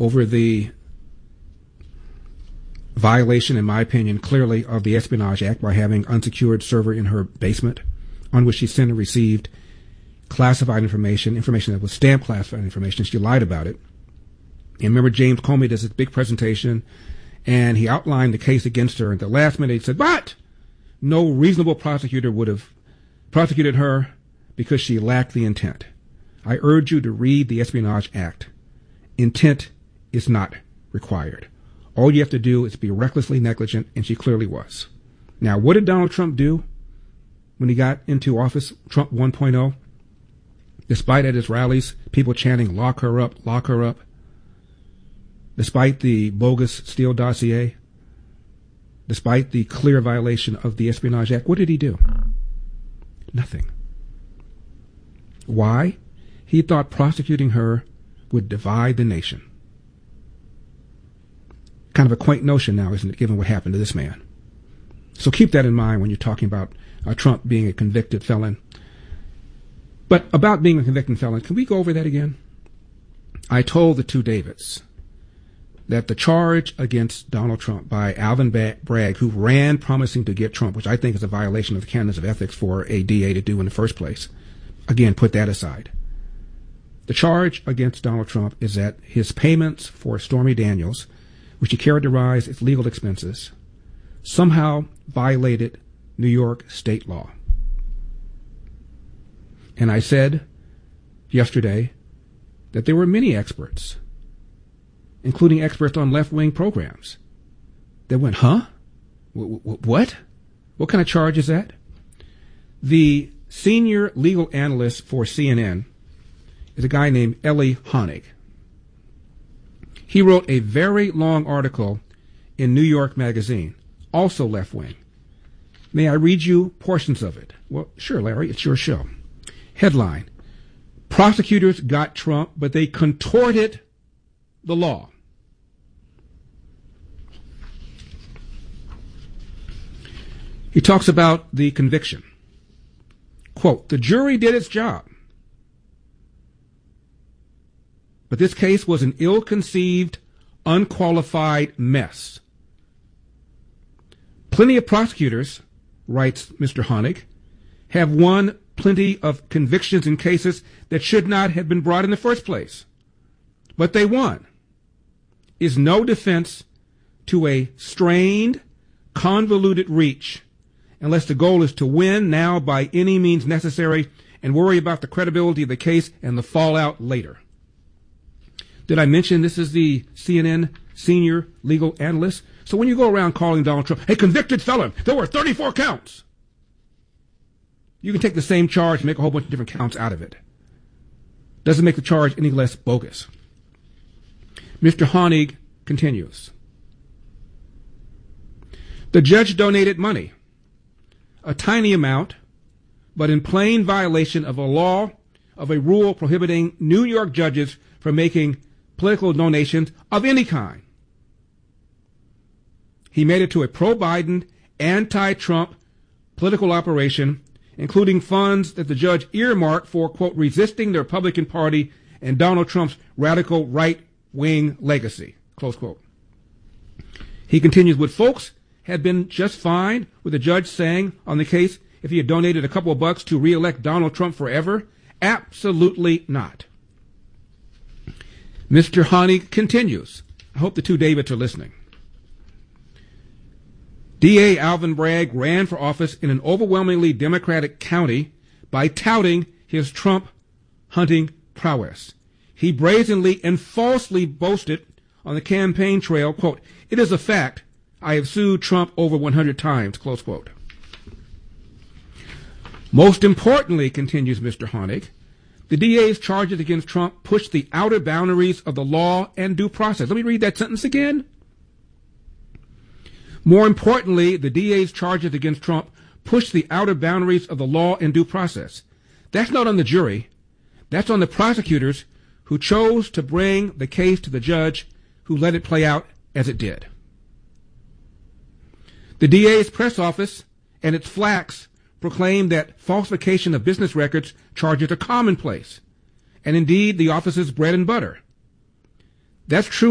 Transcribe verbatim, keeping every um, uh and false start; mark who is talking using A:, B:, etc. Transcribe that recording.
A: over the violation, in my opinion, clearly of the Espionage Act by having unsecured server in her basement on which she sent and received classified information, information that was stamped classified information. She lied about it. And remember, James Comey does this big presentation, and he outlined the case against her. And at the last minute, he said, but no reasonable prosecutor would have prosecuted her because she lacked the intent. I urge you to read the Espionage Act. Intent is not required. All you have to do is be recklessly negligent, and she clearly was. Now, what did Donald Trump do when he got into office, Trump one point oh? Despite at his rallies, people chanting, lock her up, lock her up. Despite the bogus Steele dossier, despite the clear violation of the Espionage Act, what did he do? Nothing. Why? He thought prosecuting her would divide the nation. Kind of a quaint notion now, isn't it, given what happened to this man? So keep that in mind when you're talking about uh, Trump being a convicted felon. But about being a convicted felon, can we go over that again? I told the two Davids that the charge against Donald Trump by Alvin Bragg, who ran promising to get Trump, which I think is a violation of the canons of ethics for a D A to do in the first place. Again, put that aside. The charge against Donald Trump is that his payments for Stormy Daniels, which he characterized as legal expenses, somehow violated New York state law. And I said yesterday that there were many experts, including experts on left-wing programs, that went, huh? W- w- what? What kind of charge is that? The senior legal analyst for C N N is a guy named Elie Honig. He wrote a very long article in New York Magazine, also left-wing. May I read you portions of it? Well, sure, Larry, it's your show. Headline: Prosecutors got Trump, but they contorted the law. He talks about the conviction. Quote, the jury did its job, but this case was an ill-conceived, unqualified mess. Plenty of prosecutors, writes Mister Honig, have won plenty of convictions in cases that should not have been brought in the first place. But they won. Is no defense to a strained, convoluted reach unless the goal is to win now by any means necessary and worry about the credibility of the case and the fallout later. Did I mention this is the C N N senior legal analyst? So when you go around calling Donald Trump a convicted felon, there were thirty-four counts. You can take the same charge and make a whole bunch of different counts out of it. Doesn't make the charge any less bogus. Mister Honig continues. The judge donated money, a tiny amount, but in plain violation of a law, of a rule prohibiting New York judges from making political donations of any kind. He made it to a pro-Biden, anti-Trump political operation, including funds that the judge earmarked for, quote, resisting the Republican Party and Donald Trump's radical right-wing legacy, close quote. He continues, would folks have been just fine with the judge saying on the case if he had donated a couple of bucks to re-elect Donald Trump forever? Absolutely not. Mister Honig continues. I hope the two Davids are listening. D A Alvin Bragg ran for office in an overwhelmingly Democratic county by touting his Trump hunting prowess. He brazenly and falsely boasted on the campaign trail, quote, it is a fact, I have sued Trump over one hundred times, close quote. Most importantly, continues Mister Honig, the D A's charges against Trump pushed the outer boundaries of the law and due process. Let me read that sentence again. More importantly, the D A's charges against Trump pushed the outer boundaries of the law and due process. That's not on the jury. That's on the prosecutors who chose to bring the case to the judge who let it play out as it did. The D A's press office and its flacks proclaimed that falsification of business records charges are commonplace, and indeed the office's bread and butter. That's true